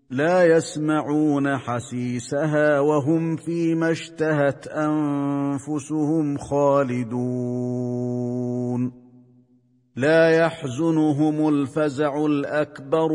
لا يسمعون حسيسها وهم فيما اشتهت أنفسهم خالدون لا يحزنهم الفزع الأكبر